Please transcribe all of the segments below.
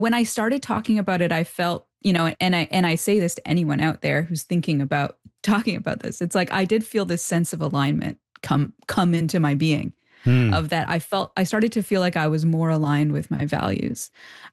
when I started talking about it, I felt, and I say this to anyone out there who's thinking about talking about this. It's like I did feel this sense of alignment come into my being, Hmm. of that I started to feel like I was more aligned with my values.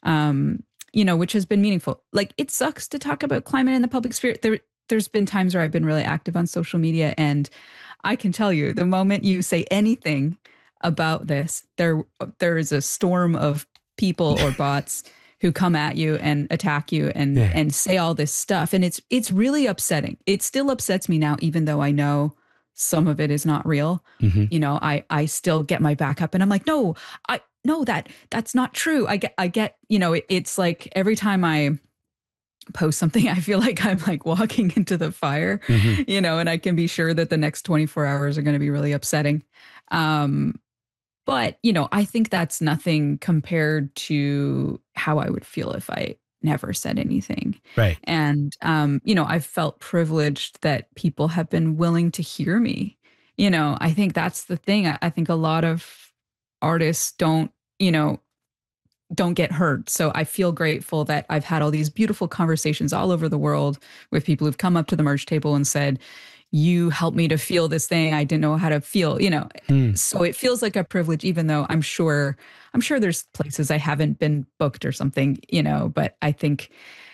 Which has been meaningful. Like, it sucks to talk about climate in the public sphere. There's been times where I've been really active on social media, and I can tell you, the moment you say anything about this, there is a storm of people or bots who come at you and attack you and Yeah. and say all this stuff, and it's really upsetting. It still upsets me now, even though I know some of it is not real. Hmm. I still get my back up, and I'm like, no, I no, that's not true. I get, it's like every time I post something, I feel like I'm like walking into the fire, Hmm. and I can be sure that the next 24 hours are going to be really upsetting. Um, but, I think that's nothing compared to how I would feel if I never said anything. Right. And, I've felt privileged that people have been willing to hear me. I think that's the thing. I think a lot of artists you know, don't get heard. So I feel grateful that I've had all these beautiful conversations all over the world with people who've come up to the merch table and said, you helped me to feel this thing I didn't know how to feel. Hmm. So it feels like a privilege, even though I'm sure there's places I haven't been booked or something, but I think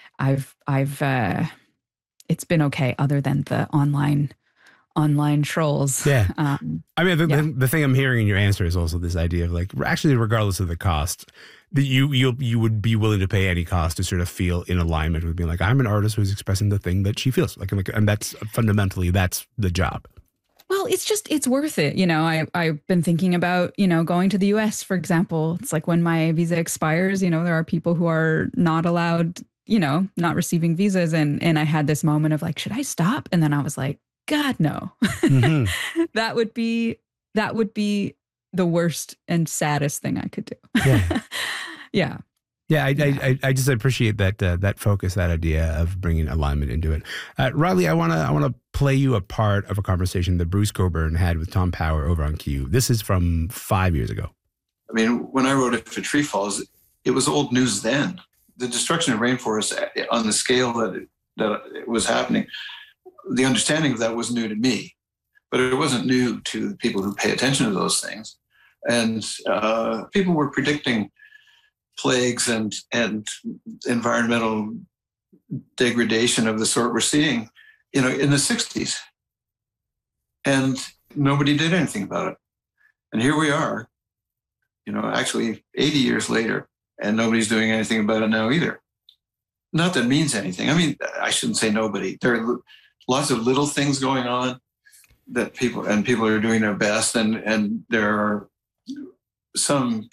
I've it's been okay, other than the online trolls. Yeah. I mean, Yeah. the thing I'm hearing in your answer is also this idea of like, actually, regardless of the cost, that you would be willing to pay any cost to sort of feel in alignment with being like, I'm an artist who's expressing the thing that she feels like, and that's fundamentally, that's the job. Well, it's worth it. I've been thinking about, going to the US, for example. It's like when my visa expires, there are people who are not allowed, not receiving visas. And I had this moment of like, should I stop? And then I was like, God, no. Hmm. That would be the worst and saddest thing I could do. Yeah. Yeah. Yeah, Yeah. I just appreciate that focus, that idea of bringing alignment into it. Riley, I wanna play you a part of a conversation that Bruce Cockburn had with Tom Power over on Q. This is from 5 years ago. I mean, when I wrote If a Tree Falls, it was old news then. The destruction of rainforests on the scale that it was happening, the understanding of that was new to me, but it wasn't new to the people who pay attention to those things. And people were predicting plagues and environmental degradation of the sort we're seeing, in the 60s. And nobody did anything about it. And here we are, actually 80 years later, and nobody's doing anything about it now either. Not that it means anything. I mean, I shouldn't say nobody. There are lots of little things going on that people are doing their best. And there are some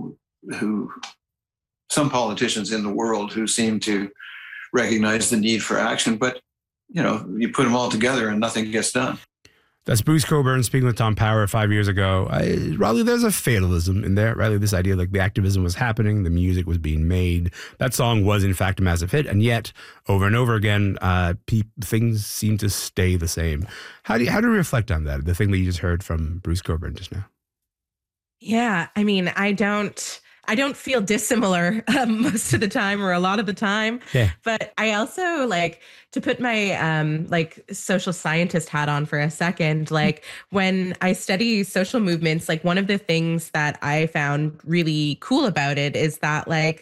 politicians in the world who seem to recognize the need for action, but you put them all together and nothing gets done. That's Bruce Cockburn speaking with Tom Power 5 years ago. Riley, there's a fatalism in there. Riley, this idea like the activism was happening, the music was being made. That song was in fact a massive hit, and yet over and over again, things seem to stay the same. How do you reflect on that? The thing that you just heard from Bruce Cockburn just now. Yeah, I mean, I don't feel dissimilar most of the time or a lot of the time. Yeah. But I also like to put my social scientist hat on for a second. Like when I study social movements, like one of the things that I found really cool about it is that like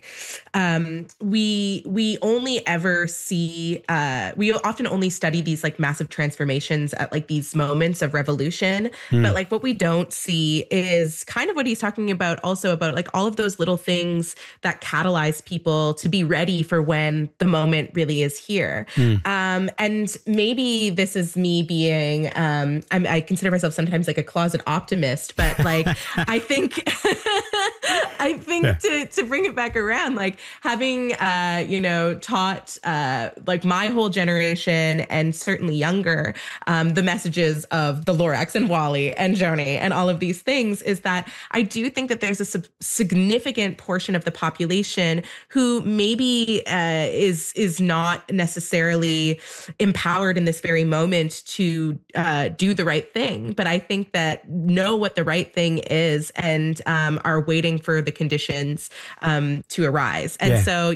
we only ever see we often only study these like massive transformations at like these moments of revolution. But like what we don't see is kind of what he's talking about also about like all of those little things that catalyze people to be ready for when the moment really is here. And maybe this is me being, I consider myself sometimes like a closet optimist, but like, I think to bring it back around, like having, taught like my whole generation and certainly younger, the messages of the Lorax and Wally and Joni and all of these things is that I do think that there's a significant portion of the population who maybe is not necessarily empowered in this very moment to do the right thing. But I think that know what the right thing is and are waiting for the conditions to arise. And Yeah. so